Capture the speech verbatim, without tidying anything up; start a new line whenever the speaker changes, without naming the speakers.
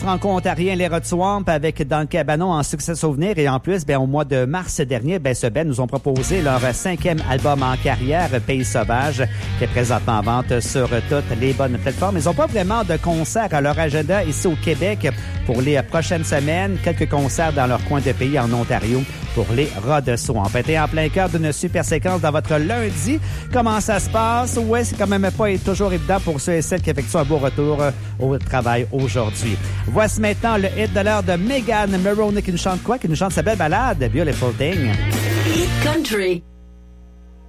Franco-ontarien Les Rod Swamp avec Dans le Cabanon en succès souvenir. Et en plus, ben, au mois de mars dernier, ben, ce band nous ont proposé leur cinquième album en carrière, Pays Sauvage, qui est présentement en vente sur toutes les bonnes plateformes. Ils n'ont pas vraiment de concerts à leur agenda ici au Québec pour les prochaines semaines. Quelques concerts dans leur coin de pays en Ontario pour les Rod Swamp. Et en plein cœur d'une super séquence dans votre lundi. Comment ça se passe? Ouais, c'est quand même pas toujours évident pour ceux et celles qui effectuent un beau retour au travail aujourd'hui. Voici maintenant le hit de l'heure de Megan Maroney qui nous chante quoi? Qui nous chante sa belle balade, Beautiful Thing.
Hit Country.